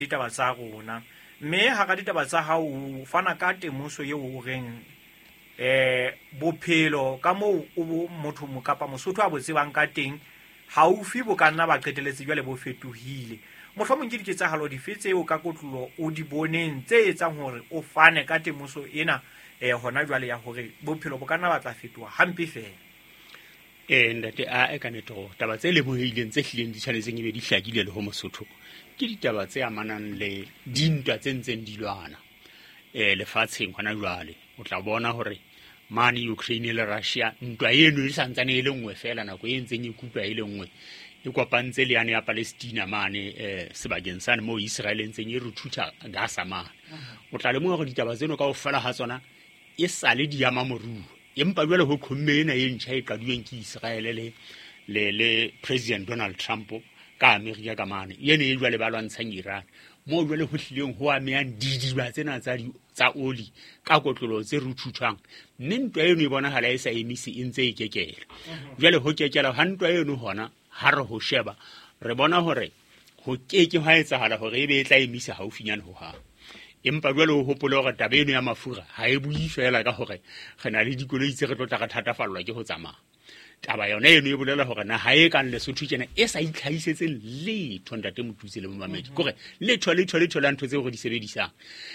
ditaba tsa rona mme ha ka ditaba tsa hao o fana ka temoso eo o reng bophelo ka moo o motho mokapa Mosotho a botsebang ka teng haufi bo kana ba qeteletse jwale bo fetohile mohlomong ke diketsahalo dife tseo ka kotlolo o di boneng tse etsang hore o fane ka temoso ena hona jwale ya hore bophelo bo kana ba tla fetoha hampe fela ntate a ka netoro taba tse lemohileng tse hlileng di tshwanetseng e be di hlakile le ho Mosotho ke ditaba tse amanang le dintwa tse ntseng di lwana lefatsheng hona jwale o tla bona hore mane Ukraine le Russia ntwa eno e santsane e le nngwe fela nako e ntseng e kupwa e le nngwe e kopantse le yana ya Palestina mane sebakeng sane mo Israel ntseng e ruthuta Gaza mane o tla lemoha hore ditaba tseno kaofela ha tsona e sale di ama moruo empa jwale ho khomena e ntjha e qaduweng ke Israel le President Donald Trump ka America ka mane yene e jwale ba lwantshang Iran mo jwale ho hlileng ho ameang didiba tsena tsa oli ka kotlolo tse ruthuthwang mme ntwa eno e bonahala e sa emisi e ntse e kekela jwale ho kekela ha ntwa eno hona ha re ho sheba re bona hore ho keke ha etsahala hore e be e tla emisa haufinyane ho ha empa jwale o hopola hore taba eno ya mafura ha e bui fela ka hore re na le dikoloi tse re tlo tla ka thatafallwa ke ho tsamaya taba yona eno e bolela hore na ha e kang Lesotho tjena e sa itlhahisetseng letho ntate Motutsi le Momamedi kore letho la ntho tseo re di sebedisang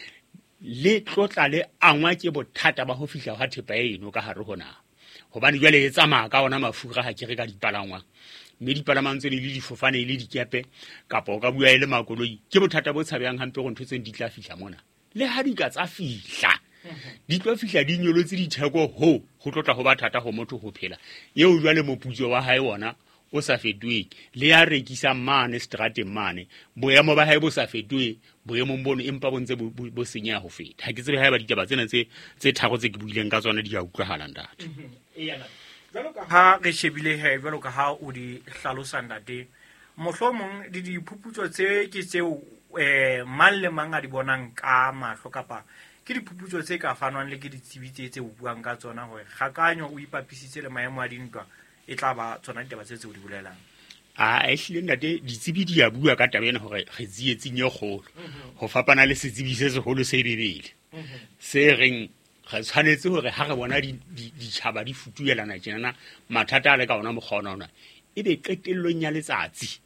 le tlotla le angwa ke bothata ba ho fihla ha thepa eno ka hare hona hobane jwale e tsamaya ka ona mafura ha ke re ka dipalangwa mme dipalamang tsene le difofane le dikepe kapa o ka bua e le makoloi ke bothata bo tshabehang hampe go ntho tseng di tla fihla mona le ha di ka tsa fihla di tlo fihla di nyolotse ditheko ho tlotla ho ba thata ho motho ho phela eo jwale moputso wa hae wona o sa fetoheng le ya rekisa mane strateng mane boemo ba hae bo sa fetohe boemong bono empa bontse bo senya ho feta ha ke tsebe haeba ditaba tsena tse tharo tse ke buileng ka tsona di a utlwahala ntate jwalo ka ha re shebile jwalo ka ha o di hlalosa ntate mohlomong di diphuputso tse ke tseo mang le mang a di bonang ka mahlo kapa ke diphuputso tse ka fanwang le ke ditsebi tse o buang ka tsona hore kgakanyo o ipapisitse le maemo a dintwa e tla ba tsona ditaba tse o di bolelang hlile ntate ditsebi di a bua ka taba ena hore re tsietsing e kgolo ho fapana le setsebi se seholo se bebele se reng re tshwanetse hore ha re bona ditjhaba di futuelana tjenana mathata a le ka ona mokgona ona ebe qetellong ya letsatsi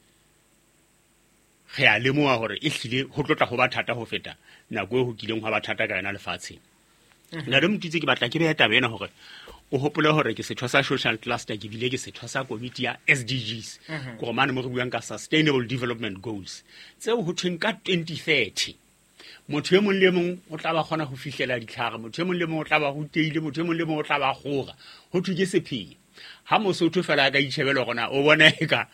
re a lemoha hore e hlile ho tlotla ho ba thata ho feta nako e ho kileng ho ba thata ka yona lefatsheng nna le Motutsi ke batla ke be taba ena hore o hopole hore ke setho sa social cluster ke bile ke setho sa committee ya SDGs go mane mo re buang ka sustainable development goals tseo ho thweng ka 2030 motho e mong le mong o tla ba kgona ho fihlela ditlhare motho e mong le mong o tla ba ruteile motho e mong le mong o tla ba kgora ho thwe ke sepheo ha Mosotho fela ka itshebela gona o bona eka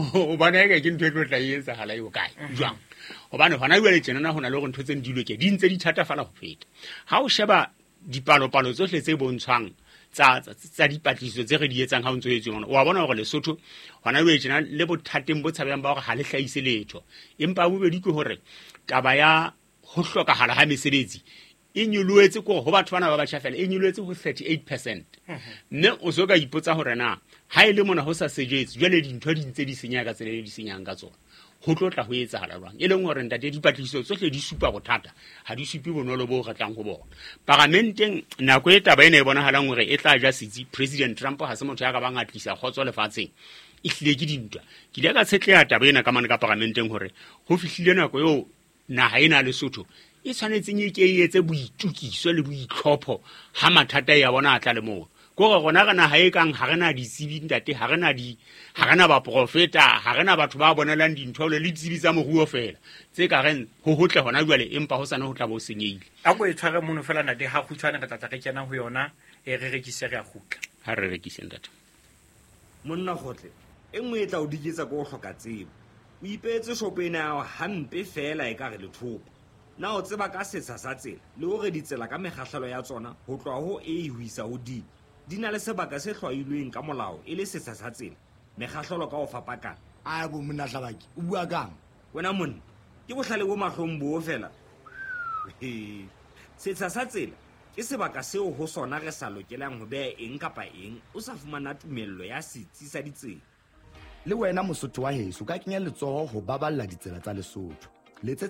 ke ntho e tlo tla etsa hala yo kae jwang hobane hona jwale tjena hona le go ntho tse ndilo ke di ntse di thata fela ho feta ha o sheba dipalo tsohle tse bontshwang tsa dipatlisiso tse re di etsang ha o ntso etswe mona wa bona hore Lesotho hona jwale tjena le bothateng bo tshabehang ba hore ha le hlahise letho empa bobedi ke hore taba ya ho hlokahala ha mesebetsi e nyoloetse go batho bana ba batjha fela e nyoloetse ho 38%. Mme o soka ipotsa hore na ha ile mona ho sa sejetse jwale dintho di ntse di senya ka tsela di senyang ka tsona ho tlotla ho etsahala jwang e leng hore ntate dipatlisiso tsohle di supa bothata ha di supi bonolo bo ratlang ho bona parlamenteng nako e taba ena e bonahalang hore e tla ja sitsi President Trump ha se motho ya ka bang atlisa khotso lefatsheng e hlile ke dintwa ke ile ka tshetleha taba ena ka mane ka parlamenteng hore ho fihlile nako eo naha ena Lesotho e tshwanetseng e ke etse boitukiso le boitlhopho ha mathata ya bona a tla le moo go gona gana ha e kang ha rena ditsebi ntate ha rena ba profeta ha rena batho ba bonelang dintho le ditsebi tsa moruo fela tse ka reng ho hotle hona jwale empa ho sana ho tla bo senyehile a go e tshware mono fela ntate ha khutshwane re tla re kena ho yona e re rekise re a khutla ha re rekise ntate monna gotle e nngwe e tla o diketsa go hloka tsebo o ipetse shopena hampe fela e ka re le thopo na o tseba ka setsa sa tsela le hore ditsela ka megahlalo ya tsona ho tloa ho A ho isa ho D di na le sebaka se hlwailweng ka molao e le setsa sa tsela megahlalo ka ho fapakana a bo monna tlabaki o bua kang wena monna ke bohlale bo mahlong bo fela setsa sa tsela ke sebaka seo ho sona re sa lokelang ho beha eng kapa eng o sa fumana tumello ya setsi sa ditsela le wena Mosotho wa heso ka kenya letsoho ho baballa ditsela tsa Lesotho letse